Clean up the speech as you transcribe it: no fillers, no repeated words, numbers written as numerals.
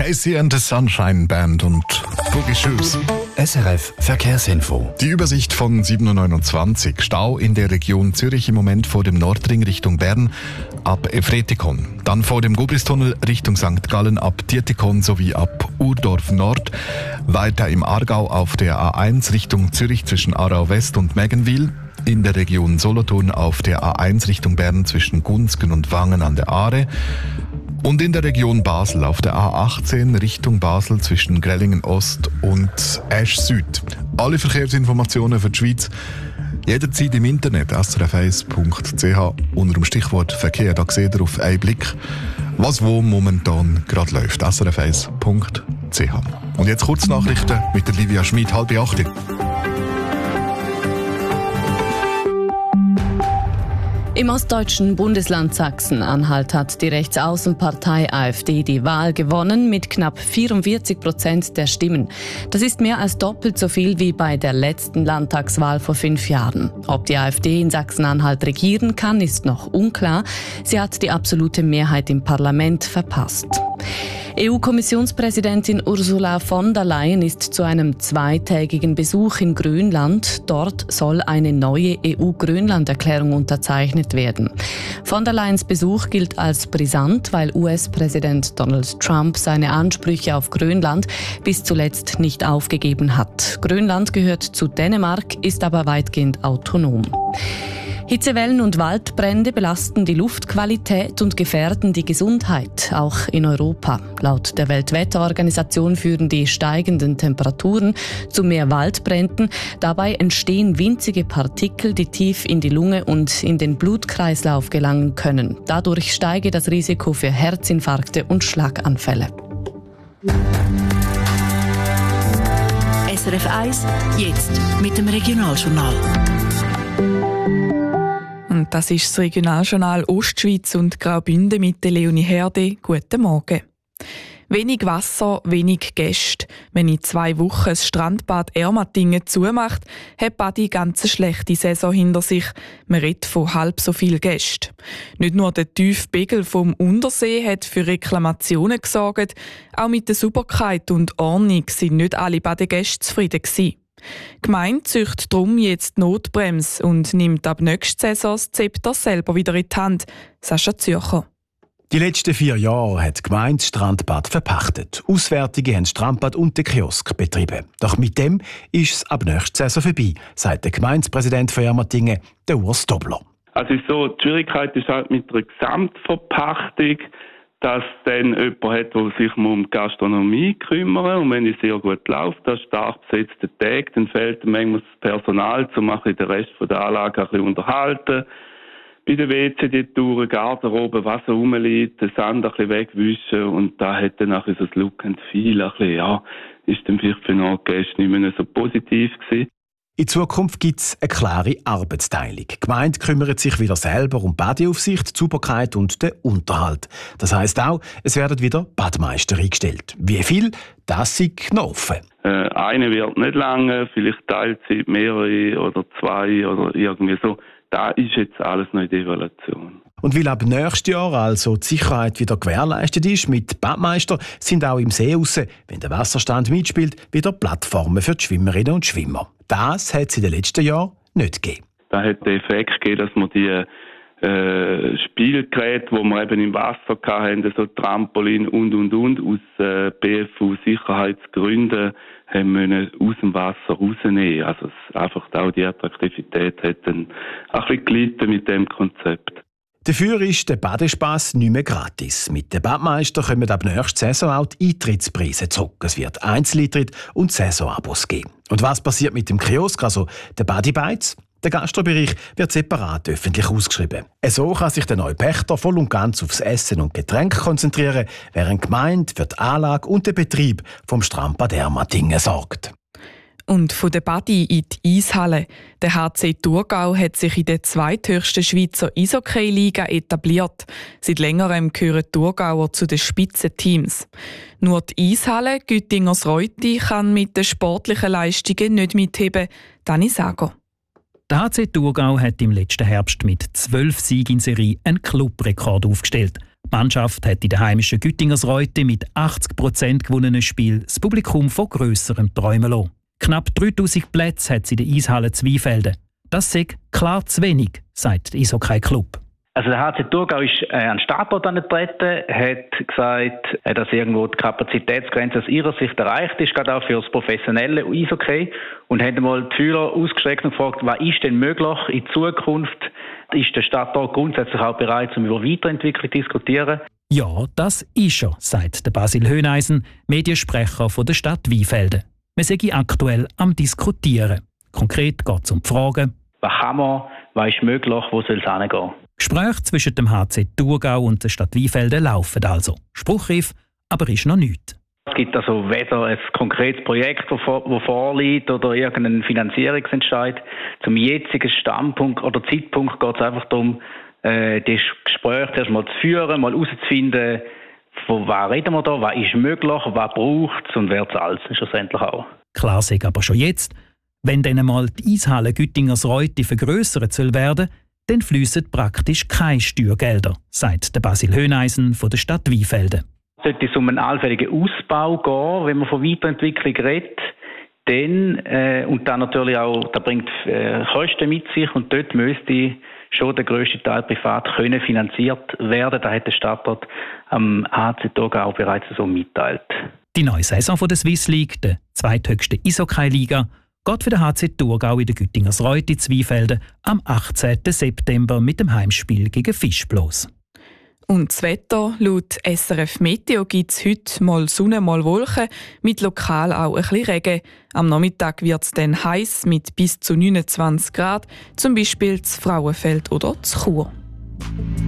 Icy and the Sunshine Band und Boogie Shoes. SRF Verkehrsinfo. Die Übersicht von 7.29 Uhr. Stau in der Region Zürich im Moment vor dem Nordring Richtung Bern ab Efretikon. Dann vor dem Gobristunnel Richtung St. Gallen ab Dietikon sowie ab Urdorf Nord. Weiter im Aargau auf der A1 Richtung Zürich zwischen Aarau West und Meggenwil. In der Region Solothurn auf der A1 Richtung Bern zwischen Gunzgen und Wangen an der Aare. Und in der Region Basel auf der A18 Richtung Basel zwischen Grellingen Ost und Esch Süd. Alle Verkehrsinformationen für die Schweiz jederzeit im Internet srf1.ch unter dem Stichwort Verkehr. Da seht ihr auf einen Blick, was wo momentan gerade läuft. srf1.ch. Und jetzt Kurznachrichten mit der Livia Schmid, 7:30. Im ostdeutschen Bundesland Sachsen-Anhalt hat die Rechtsaußenpartei AfD die Wahl gewonnen mit knapp 44% der Stimmen. Das ist mehr als doppelt so viel wie bei der letzten Landtagswahl vor 5 Jahren. Ob die AfD in Sachsen-Anhalt regieren kann, ist noch unklar. Sie hat die absolute Mehrheit im Parlament verpasst. EU-Kommissionspräsidentin Ursula von der Leyen ist zu einem 2-tägigen Besuch in Grönland. Dort soll eine neue EU-Grönland-Erklärung unterzeichnet werden. Von der Leyens Besuch gilt als brisant, weil US-Präsident Donald Trump seine Ansprüche auf Grönland bis zuletzt nicht aufgegeben hat. Grönland gehört zu Dänemark, ist aber weitgehend autonom. Hitzewellen und Waldbrände belasten die Luftqualität und gefährden die Gesundheit, auch in Europa. Laut der Weltwetterorganisation führen die steigenden Temperaturen zu mehr Waldbränden. Dabei entstehen winzige Partikel, die tief in die Lunge und in den Blutkreislauf gelangen können. Dadurch steige das Risiko für Herzinfarkte und Schlaganfälle. SRF 1, jetzt mit dem Regionaljournal. Und das ist das Regionaljournal Ostschweiz und Graubünden mit der Leonie Herde. Guten Morgen. Wenig Wasser, wenig Gäste. Wenn in 2 Wochen das Strandbad Ermatingen zumacht, hat Badi ganz eine schlechte Saison hinter sich. Man redet von halb so viel Gästen. Nicht nur der tiefe Pegel vom Untersee hat für Reklamationen gesorgt, auch mit der Sauberkeit und Ordnung sind nicht alle Badegäste zufrieden gewesen. Die Gemeinde züchtet darum jetzt die Notbremse und nimmt ab nächster Saison das Zepter selber wieder in die Hand. Sascha Zürcher. Die letzten 4 Jahre hat die Gemeinde das Strandbad verpachtet. Auswärtige haben das Strandbad und den Kiosk betrieben. Doch mit dem ist es ab nächster Saison vorbei, sagt der Gemeindepräsident von Ermatingen, der Urs Dobler. Also ist so, die Schwierigkeit ist halt mit der Gesamtverpachtung, dass dann jemand hat, der sich um die Gastronomie kümmert. Und wenn die sehr gut läuft, das stark besetzte Tag, dann fehlt manchmal das Personal, um den Rest der Anlage ein bisschen unterhalten. Bei den WC die Touren, Garderobe, Wasser rumliegt, den Sand ein bisschen wegwischen und da hat dann nachher so das Look and Feel ein bisschen, ja, ist dann vielleicht für den Gäste nicht mehr so positiv gewesen. In Zukunft gibt es eine klare Arbeitsteilung. Die Gemeinde kümmert sich wieder selber um Badeaufsicht, die Sauberkeit und den Unterhalt. Das heisst auch, es werden wieder Badmeister eingestellt. Wie viel? Das ist noch offen. Eine wird nicht lange, vielleicht Teilzeit, mehrere oder 2 oder irgendwie so. Da ist jetzt alles noch in der Evaluation. Und weil ab nächstes Jahr also die Sicherheit wieder gewährleistet ist mit Badmeister, sind auch im See raus, wenn der Wasserstand mitspielt, wieder Plattformen für die Schwimmerinnen und Schwimmer. Das hat es in den letzten Jahren nicht gegeben. Da hat den Effekt gegeben, dass man die Spielgeräte, die wir eben im Wasser hatten, so Trampolin und, aus BFU-Sicherheitsgründen haben wir aus dem Wasser rausnehmen. Also einfach auch die Attraktivität hat dann ein bisschen gelitten mit dem Konzept. Dafür ist der Badespass nicht mehr gratis. Mit den Badmeister kommen ab nächster Saison auch die Eintrittspreise zurück. Es wird Einzeleintritt und Saisonabos geben. Und was passiert mit dem Kiosk, also der Badi-Bites? Der Gastrobereich wird separat öffentlich ausgeschrieben. So kann sich der neue Pächter voll und ganz aufs Essen und Getränk konzentrieren, während die Gemeinde für die Anlage und den Betrieb vom Strandbad Ermatingen sorgt. Und von der Badi in die Eishalle. Der HC Thurgau hat sich in der zweithöchsten Schweizer Eishockey-Liga etabliert. Seit längerem gehören Thurgauer zu den Spitzenteams. Nur die Eishalle Güttingers-Reutti kann mit den sportlichen Leistungen nicht mitheben. Dani Sager. Der HC Thurgau hat im letzten Herbst mit 12 Siegen in Serie einen Clubrekord aufgestellt. Die Mannschaft hat in der heimischen Güttingersreute mit 80% gewonnenen Spiel das Publikum von grösserem träumen lassen. Knapp 3000 Plätze hat es in der Eishalle Zweifelden. Das sei klar zu wenig, sagt der Eishockey-Club. Also der HC Thurgau ist an den Startport angetreten, hat gesagt, dass irgendwo die Kapazitätsgrenze aus ihrer Sicht erreicht ist, gerade auch für das professionelle Eishockey. Und haben einmal die Führer ausgestreckt und gefragt, was ist denn möglich in Zukunft? Ist der Stadtrat grundsätzlich auch bereit, um über Weiterentwicklung zu diskutieren? Ja, das ist er, sagt der Basil Höhneisen, Mediensprecher von der Stadt Weinfelden. Wir sind aktuell am Diskutieren. Konkret geht es um die Fragen: Was kann man, was ist möglich, wo soll es hingehen? Gespräche zwischen dem HC Thurgau und der Stadt Weinfelden laufen also. Spruchreif, aber ist noch nichts. Es gibt also weder ein konkretes Projekt, das vorliegt, oder irgendeinen Finanzierungsentscheid. Zum jetzigen Standpunkt oder Zeitpunkt geht es einfach darum, das Gespräch zuerst mal zu führen, mal herauszufinden, von was reden wir da, was ist möglich, was braucht es und wer zahlt es schlussendlich auch. Klar sei aber schon jetzt, wenn dann einmal die Eishalle Güttingersreute vergrössert soll werden, dann fliessen praktisch keine Steuergelder, sagt der Basil Höhneisen von der Stadt Weinfelden. Sollte es um einen allfälligen Ausbau gehen, wenn man von Weiterentwicklung redet, dann, und dann natürlich auch, das bringt Kosten mit sich, und dort müsste schon der grösste Teil privat können finanziert werden. Da hat der Stadtrat am HC Thurgau bereits so mitteilt. Die neue Saison von der Swiss League, der zweithöchsten Eishockey-Liga, geht für den HC Thurgau in der Güttingersreute Zweifelden am 18. September mit dem Heimspiel gegen Fischb los. Und das Wetter, laut SRF Meteo gibt es heute mal Sonne, mal Wolken, mit lokal auch ein bisschen Regen. Am Nachmittag wird es dann heiß mit bis zu 29 Grad, zum Beispiel zu Frauenfeld oder zu Chur.